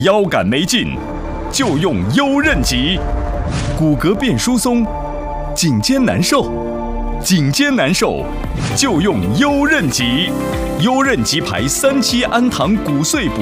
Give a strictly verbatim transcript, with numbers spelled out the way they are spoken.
腰杆没劲，就用优韧脊；骨骼变疏松，颈肩难受，颈肩难受，就用优韧脊。优韧脊牌三七氨糖骨碎补。